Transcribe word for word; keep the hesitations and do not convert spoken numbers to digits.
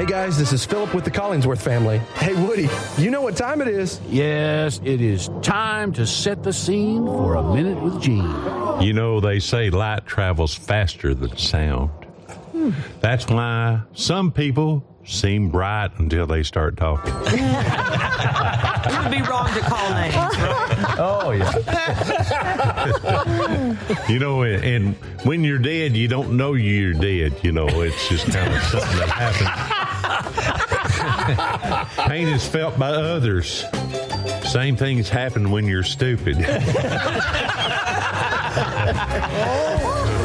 Hey guys, this is Philip with the Collingsworth family. Hey Woody, you know what time it is. Yes, it is time to set the scene for A Minute with Gene. You know, they say light travels faster than sound. Hmm. That's why some people seem bright until they start talking. It would be wrong to call names, right? Oh, yeah. You know, and when you're dead, you don't know you're dead. You know, it's just kind of something that happens. Pain is felt by others. Same things happen when you're stupid.